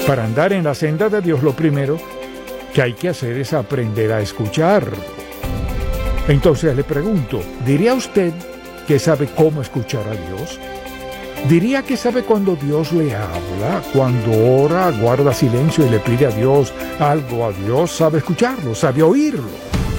Para andar en la senda de Dios, lo primero que hay que hacer es aprender a escuchar. Entonces le pregunto, ¿diría usted que sabe cómo escuchar a Dios? ¿Diría que sabe cuando Dios le habla, cuando ora, guarda silencio y le pide a Dios algo a Dios? ¿Sabe escucharlo? ¿Sabe oírlo?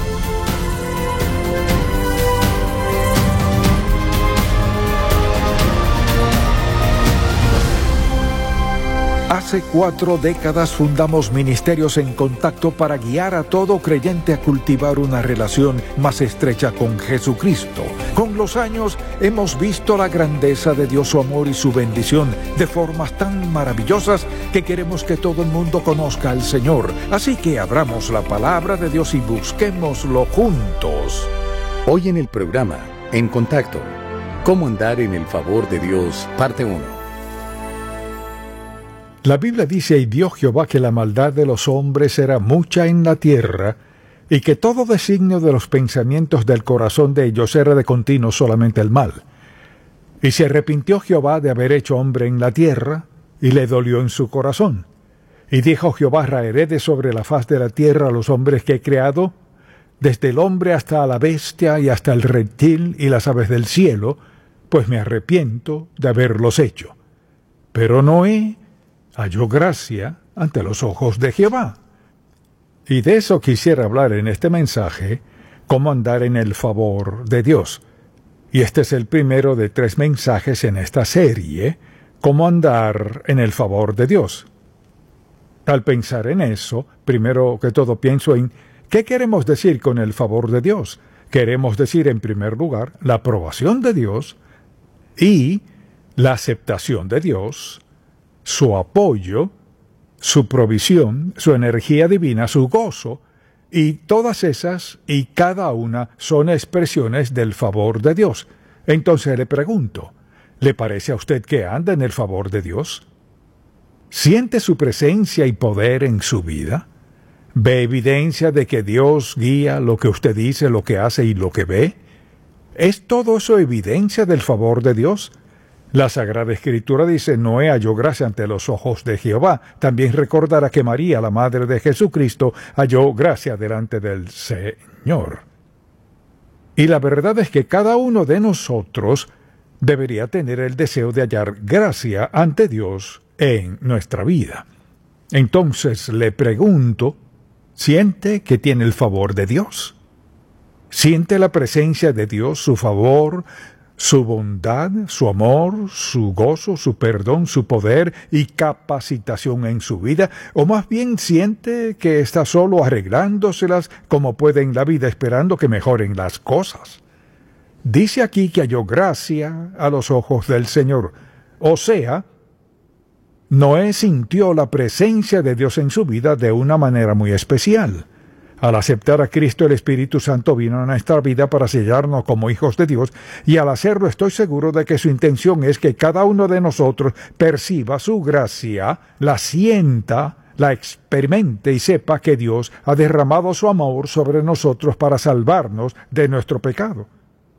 Hace 4 décadas fundamos Ministerios en Contacto para guiar a todo creyente a cultivar una relación más estrecha con Jesucristo. Con los años hemos visto la grandeza de Dios, su amor y su bendición de formas tan maravillosas que queremos que todo el mundo conozca al Señor. Así que abramos la palabra de Dios y busquémoslo juntos. Hoy en el programa En Contacto, ¿cómo andar en el favor de Dios? Parte 1. La Biblia dice: y vio Jehová que la maldad de los hombres era mucha en la tierra, y que todo designio de los pensamientos del corazón de ellos era de continuo solamente el mal. Y se arrepintió Jehová de haber hecho hombre en la tierra, y le dolió en su corazón. Y dijo Jehová: raeré de sobre la faz de la tierra a los hombres que he creado, desde el hombre hasta la bestia y hasta el reptil y las aves del cielo, pues me arrepiento de haberlos hecho. Pero Noé halló gracia ante los ojos de Jehová. Y de eso quisiera hablar en este mensaje, cómo andar en el favor de Dios. Y este es el primero de 3 mensajes en esta serie, cómo andar en el favor de Dios. Al pensar en eso, primero que todo pienso en ¿qué queremos decir con el favor de Dios? Queremos decir, en primer lugar, la aprobación de Dios y la aceptación de Dios, su apoyo, su provisión, su energía divina, su gozo, y todas esas y cada una son expresiones del favor de Dios. Entonces le pregunto, ¿le parece a usted que anda en el favor de Dios? ¿Siente su presencia y poder en su vida? ¿Ve evidencia de que Dios guía lo que usted dice, lo que hace y lo que ve? ¿Es todo eso evidencia del favor de Dios? La Sagrada Escritura dice: Noé halló gracia ante los ojos de Jehová. También recordará que María, la madre de Jesucristo, halló gracia delante del Señor. Y la verdad es que cada uno de nosotros debería tener el deseo de hallar gracia ante Dios en nuestra vida. Entonces le pregunto, ¿siente que tiene el favor de Dios? ¿Siente la presencia de Dios, su favor, su bondad, su amor, su gozo, su perdón, su poder y capacitación en su vida? ¿O más bien siente que está solo arreglándoselas como puede en la vida, esperando que mejoren las cosas? Dice aquí que halló gracia a los ojos del Señor. O sea, Noé sintió la presencia de Dios en su vida de una manera muy especial. Al aceptar a Cristo, el Espíritu Santo vino a nuestra vida para sellarnos como hijos de Dios, y al hacerlo estoy seguro de que su intención es que cada uno de nosotros perciba su gracia, la sienta, la experimente y sepa que Dios ha derramado su amor sobre nosotros para salvarnos de nuestro pecado.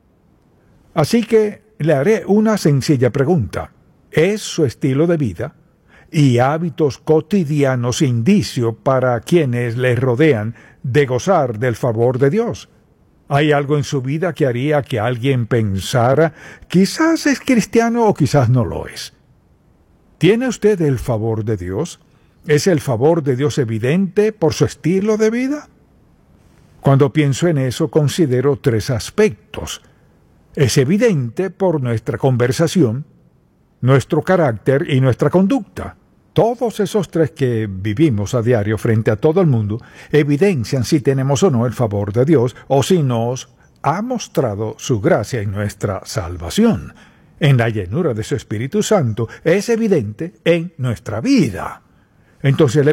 Así que le haré una sencilla pregunta. ¿Es su estilo de vida y hábitos cotidianos indicio para quienes le rodean de gozar del favor de Dios? ¿Hay algo en su vida que haría que alguien pensara, quizás es cristiano o quizás no lo es? ¿Tiene usted el favor de Dios? ¿Es el favor de Dios evidente por su estilo de vida? Cuando pienso en eso, considero 3 aspectos. Es evidente por nuestra conversación, nuestro carácter y nuestra conducta. Todos esos 3 que vivimos a diario frente a todo el mundo evidencian si tenemos o no el favor de Dios o si nos ha mostrado su gracia en nuestra salvación. En la llenura de su Espíritu Santo es evidente en nuestra vida. Entonces le